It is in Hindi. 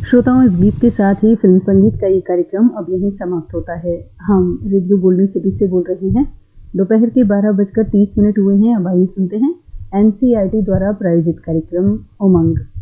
श्रोताओं, इस गीत के साथ ही फिल्म संगीत का ये कार्यक्रम अब यहीं समाप्त होता है। हम रेडियो गोल्डन सिटी से बोल रहे हैं। दोपहर के 12:30 हुए हैं। अब आइए सुनते हैं एनसीईआरटी द्वारा प्रायोजित कार्यक्रम उमंग।